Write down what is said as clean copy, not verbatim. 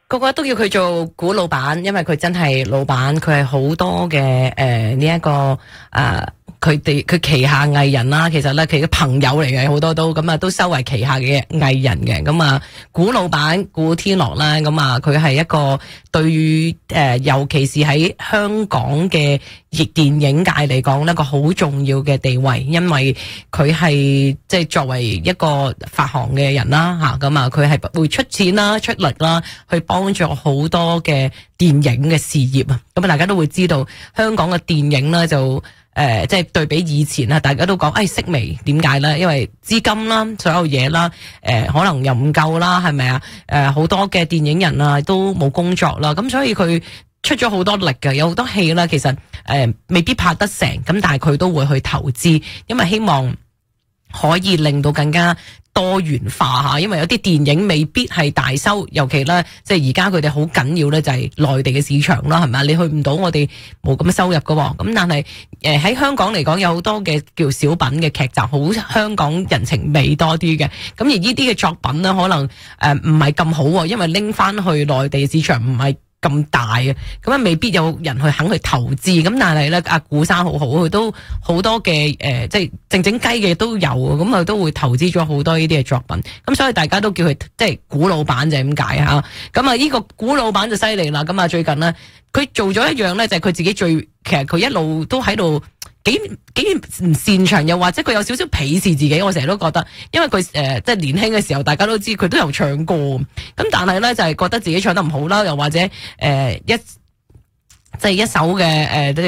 個個都叫佢做古老闆，因為佢真係老闆，佢係好多嘅呢一個佢旗下藝人啦，其實咧佢嘅朋友嚟嘅好多都咁啊，都收為旗下嘅藝人嘅。咁啊，古老闆古天樂啦，咁啊佢係一個對於尤其是喺香港嘅電影界嚟講呢個好重要嘅地位，因為佢係即係作為一個發行嘅人啦吓，咁啊佢係會出錢啦出力啦去幫助好多嘅電影嘅事業啊。咁啊大家都會知道香港嘅電影呢就即係對比以前啊，大家都講式微，點解咧？因為資金啦，所有嘢啦，可能又唔夠啦，係咪啊？好多嘅電影人啊都冇工作啦，咁所以佢出咗好多力嘅，有好多戲啦，其實未必拍得成，咁但係佢都會去投資，因為希望可以令到更加多元化吓，因為有啲電影未必係大收，尤其咧即係而家佢哋好緊要咧就係內地嘅市場啦，係咪？你去唔到，我哋冇咁嘅收入噶，咁但係喺香港嚟講有好多嘅叫小品嘅劇集，好香港人情味多啲嘅，咁而呢啲嘅作品呢，可能唔係咁好，因為拎翻去內地市場唔係咁大嘅，咁啊未必有人去肯去投資，咁但係咧阿古生好好，佢都好多嘅即係靜靜雞嘅都有，咁佢都會投資咗好多呢啲嘅作品，咁所以大家都叫佢即係古老闆就係咁解吓，咁啊呢個古老闆就犀利啦，咁啊最近呢，佢做咗一樣咧就係佢自己其實佢一路都喺度幾唔擅長，又或者佢有少少鄙視自己，我成日都覺得，因為佢即係年輕嘅時候，大家都知佢都有唱歌，咁但係咧就係覺得自己唱得唔好啦，又或者一首嘅